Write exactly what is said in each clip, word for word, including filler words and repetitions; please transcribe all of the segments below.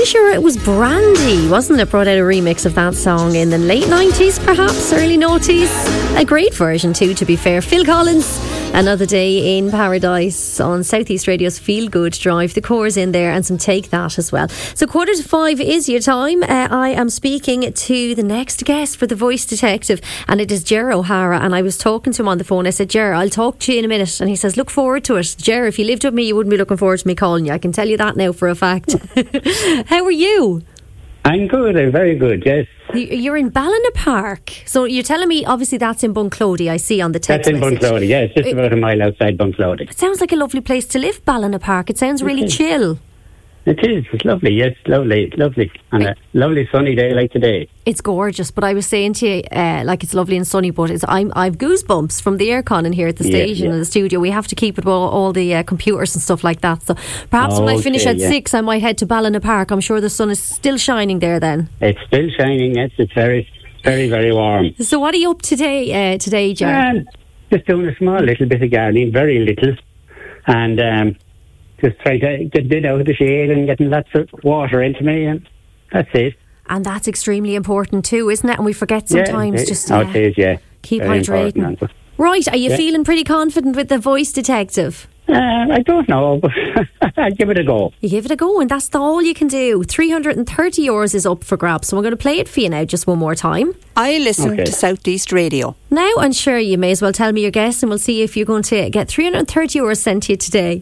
sure it was Brandy, wasn't it? Brought out a remix of that song in the late nineties, perhaps, early noughties. A great version too, to be fair. Phil Collins, Another Day in Paradise on Southeast Radio's Feel Good Drive. The Core's in there and some Take That as well. So quarter to five is your time. Uh, I am speaking to the next guest for The Voice Detective, and it is Ger O'Hara. And I was talking to him on the phone. I said, Ger, I'll talk to you in a minute. And he says, look forward to it. Ger, if you lived with me, you wouldn't be looking forward to me calling you. I can tell you that now for a fact. How are you? I'm good, I'm very good, yes. You're in Ballina Park. So you're telling me, obviously, that's in Bunclody, I see on the text That's in message. Bunclody, yes, just it, about a mile outside Bunclody. It sounds like a lovely place to live, Ballina Park. It sounds really it chill. It is, it's lovely, yes, lovely, it's lovely. And right. a lovely sunny day like today. It's gorgeous, but I was saying to you, uh, like it's lovely and sunny, but it's, I'm, I've goosebumps from the aircon in here at the station, yeah, yeah. in the studio. We have to keep it with all, all the uh, computers and stuff like that. So perhaps oh, when I finish okay, at yeah. six, I might head to Ballina Park. I'm sure the sun is still shining there then. It's still shining, yes, it's very, very, very warm. So what are you up to today, uh, today, Ger? Um, just doing a small little bit of gardening, very little. And... Um, just trying to get it out of the shade and getting lots of water into me, and that's it. And that's extremely important too, isn't it? And we forget sometimes. Yeah, just oh, uh, it is, yeah. keep Very hydrating. Right, are you yeah. feeling pretty confident with The Voice Detective? Uh, I don't know, but I'll give it a go. You give it a go, and that's all you can do. three hundred thirty euros is up for grabs, so I'm going to play it for you now just one more time. I listen okay. to Southeast Radio. Now, and sure, you may as well tell me your guess, and we'll see if you're going to get three hundred thirty euros sent to you today.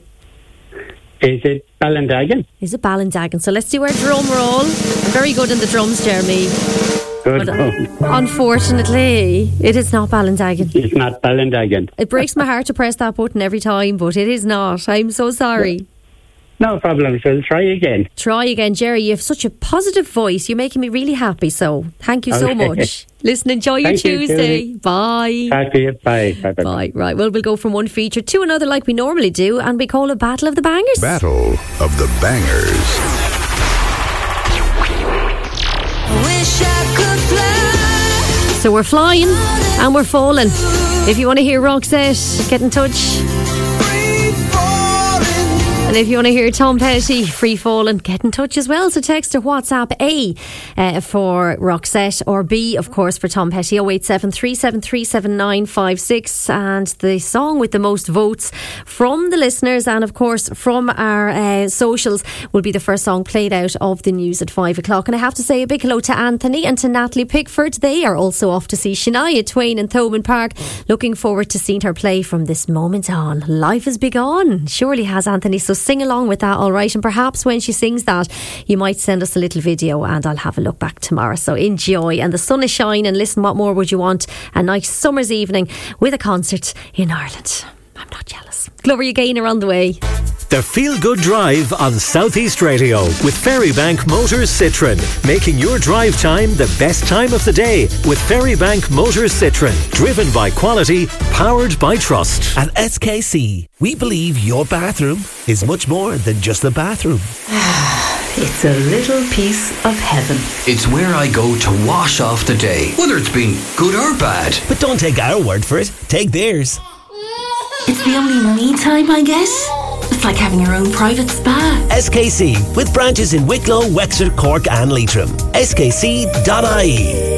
Is it Ballindagan? Is it Ballindagan? So let's do our drum roll. I'm very good in the drums, Jeremy. Good. But, uh, unfortunately, it is not Ballindagan. It's not Ballindagan. It breaks my heart to press that button every time, but it is not. I'm so sorry. No problem. So try again. Try again, Jerry. You have such a positive voice. You're making me really happy. So thank you so okay. much. Listen, enjoy your Thank Tuesday. You, bye. Happy. Bye. Bye. Bye. Bye. Right. Well, we'll go from one feature to another like we normally do, and we call it Battle of the Bangers. Battle of the Bangers. Wish I could fly. So we're flying and we're falling. If you want to hear Roxette, get in touch. And if you want to hear Tom Petty, Free Fallin', get in touch as well. So text or WhatsApp A uh, for Roxette, or B, of course, for Tom Petty, oh eight seven three seven three seven nine five six. And the song with the most votes from the listeners and, of course, from our uh, socials will be the first song played out of the news at five o'clock. And I have to say a big hello to Anthony and to Natalie Pickford. They are also off to see Shania Twain in Thomond Park. Looking forward to seeing her play from this moment on. Life has begun. Surely has, Anthony. So sing along with that, all right? And perhaps when she sings that, you might send us a little video and I'll have a look back tomorrow. So enjoy. And the sun is shining. Listen, what more would you want? A nice summer's evening with a concert in Ireland. I'm not jealous. Gloria Gaynor on the way. The Feel Good Drive on Southeast Radio with Ferrybank Motors Citroen, making your drive time the best time of the day with Ferrybank Motors Citroen, driven by quality, powered by trust. At S K C, we believe your bathroom is much more than just a bathroom. It's a little piece of heaven. It's where I go to wash off the day, whether it's been good or bad. But don't take our word for it, take theirs. It's the only me time, I guess. It's like having your own private spa. S K C, with branches in Wicklow, Wexford, Cork and Leitrim. S K C dot I E.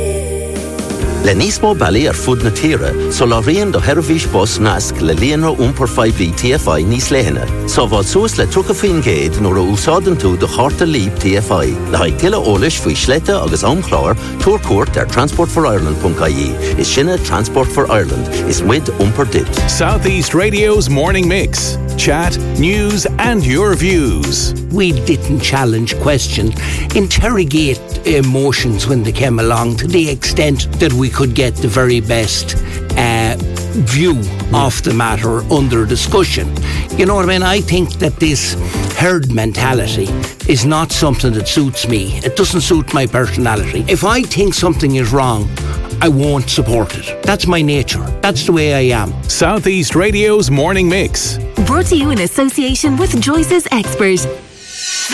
Le nísmó bailí ar fud na tíre, so lá rion do Hervís bus nasc le líonra úmpar faiblí T F I níos léhanna. So bhil suas le tucha faoin géad nuair a úsáideann tú do charta líb T F I. Le haid tuile eolais faoi sléite agus aomchláir, túr cuairt ar transport for ireland dot I E. Is sinna Transport for Ireland. Is muid úmpar dit. Southeast Radio's Morning Mix. Chat, news and your views. We didn't challenge, question, interrogate emotions when they came along to the extent that we could get the very best uh, view of the matter under discussion. You know what I mean? I think that this herd mentality is not something that suits me. It doesn't suit my personality. If I think something is wrong, I won't support it. That's my nature. That's the way I am. Southeast Radio's Morning Mix. Brought to you in association with Joyce's Expert.